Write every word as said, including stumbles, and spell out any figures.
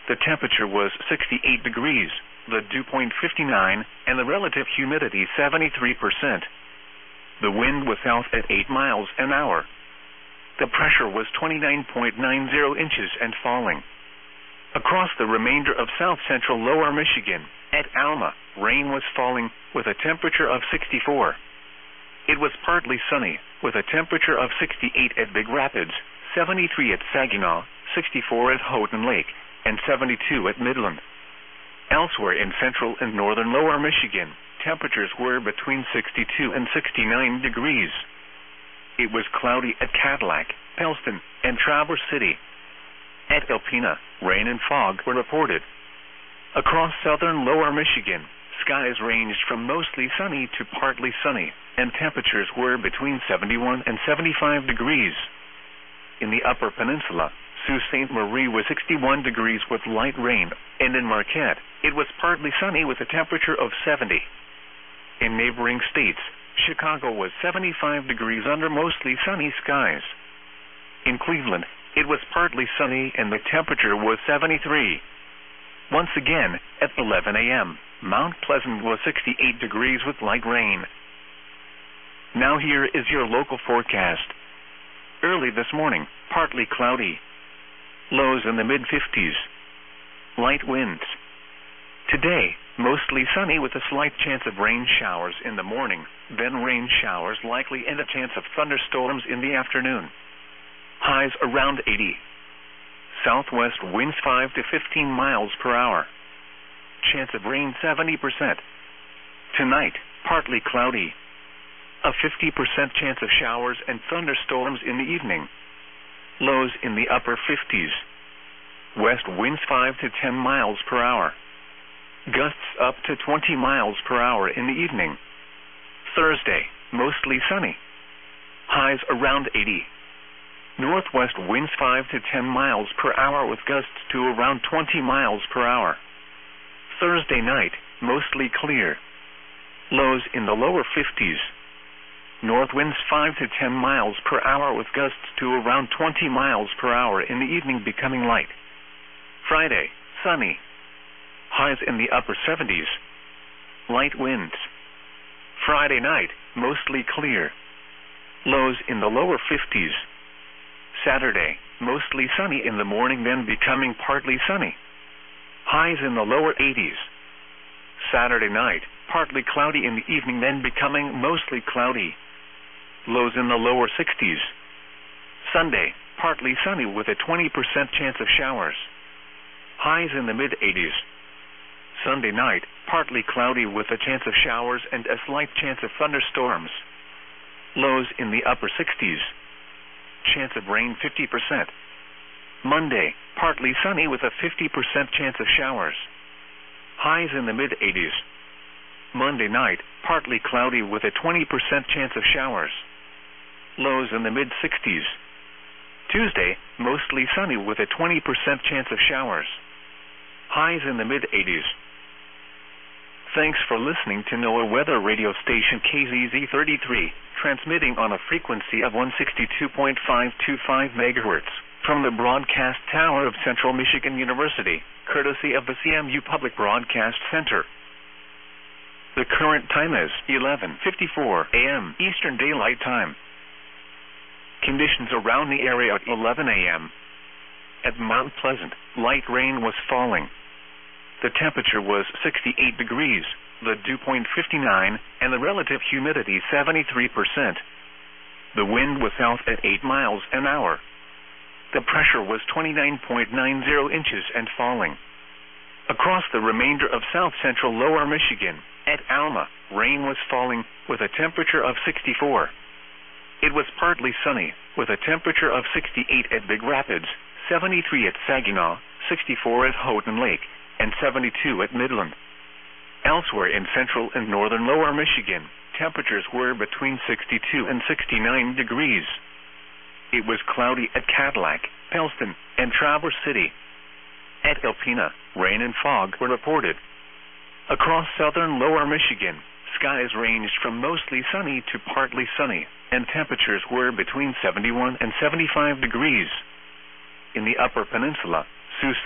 The temperature was sixty-eight degrees, the dew point fifty-nine, and the relative humidity seventy-three percent. The wind was south at eight miles an hour. The pressure was twenty-nine point nine zero inches and falling. Across the remainder of south-central lower Michigan, at Alma, rain was falling, with a temperature of sixty-four. It was partly sunny, with a temperature of sixty-eight at Big Rapids, seventy-three at Saginaw, sixty-four at Houghton Lake, and seventy-two at Midland. Elsewhere in central and northern lower Michigan, temperatures were between sixty-two and sixty-nine degrees. It was cloudy at Cadillac, Pellston, and Traverse City. At Alpena, rain and fog were reported. Across southern lower Michigan, skies ranged from mostly sunny to partly sunny, and temperatures were between seventy-one and seventy-five degrees. In the upper peninsula, Sault Ste. Marie was sixty-one degrees with light rain, and in Marquette, it was partly sunny with a temperature of seventy. In neighboring states, Chicago was seventy-five degrees under mostly sunny skies. In Cleveland, it was partly sunny and the temperature was seventy-three. Once again, at eleven a m, Mount Pleasant was sixty-eight degrees with light rain. Now here is your local forecast. Early this morning, partly cloudy. Lows in the mid fifties. Light winds. Today, mostly sunny with a slight chance of rain showers in the morning, then rain showers likely and a chance of thunderstorms in the afternoon. Highs around eighty. Southwest winds five to fifteen miles per hour. Chance of rain seventy percent. Tonight, partly cloudy. A fifty percent chance of showers and thunderstorms in the evening. Lows in the upper fifties. West winds five to ten miles per hour. Gusts up to twenty miles per hour in the evening. Thursday, mostly sunny. Highs around eighty. Northwest winds five to ten miles per hour with gusts to around twenty miles per hour. Thursday night, mostly clear. Lows in the lower fifties. North winds five to ten miles per hour with gusts to around twenty miles per hour in the evening becoming light. Friday, sunny. Highs in the upper seventies. Light winds. Friday night, mostly clear. Lows in the lower fifties. Saturday, mostly sunny in the morning then becoming partly sunny. Highs in the lower eighties. Saturday night, partly cloudy in the evening then becoming mostly cloudy. Lows in the lower sixties. Sunday, partly sunny with a twenty percent chance of showers. Highs in the mid eighties. Sunday night, partly cloudy with a chance of showers and a slight chance of thunderstorms. Lows in the upper sixties. Chance of rain fifty percent. Monday, partly sunny with a fifty percent chance of showers. Highs in the mid eighties. Monday night, partly cloudy with a twenty percent chance of showers. Lows in the mid sixties. Tuesday, mostly sunny with a twenty percent chance of showers. Highs in the mid eighties. Thanks for listening to NOAA Weather Radio Station K Z Z thirty-three, transmitting on a frequency of one sixty-two point five two five megahertz from the broadcast tower of Central Michigan University, courtesy of the C M U Public Broadcast Center. The current time is eleven fifty-four a m Eastern Daylight Time. Conditions around the area at eleven a m At Mount Pleasant, light rain was falling. The temperature was sixty-eight degrees, the dew point fifty-nine, and the relative humidity seventy-three percent. The wind was south at eight miles an hour. The pressure was twenty-nine point nine zero inches and falling. Across the remainder of south-central lower Michigan, at Alma, rain was falling with a temperature of sixty-four. It was partly sunny, with a temperature of sixty-eight at Big Rapids, seventy-three at Saginaw, sixty-four at Houghton Lake, and seventy-two at Midland. Elsewhere in central and northern lower Michigan, temperatures were between sixty-two and sixty-nine degrees. It was cloudy at Cadillac, Pellston, and Traverse City. At Alpena, rain and fog were reported. Across southern lower Michigan, skies ranged from mostly sunny to partly sunny, and temperatures were between seventy-one and seventy-five degrees. In the upper peninsula, Sault